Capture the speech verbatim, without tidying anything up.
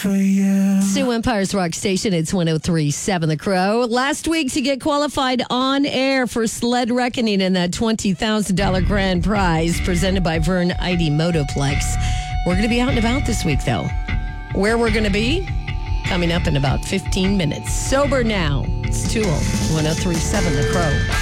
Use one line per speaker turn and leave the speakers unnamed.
for you.
Sioux Empire's Rock Station, it's one oh three point seven The Crow. Last week to get qualified on air for Sled Reckoning and that twenty thousand dollars grand prize presented by Vern Idy Motoplex. We're going to be out and about this week, though. Where we're going to be? Coming up in about fifteen minutes. Sober Now. It's Tool, one oh three point seven The Crow.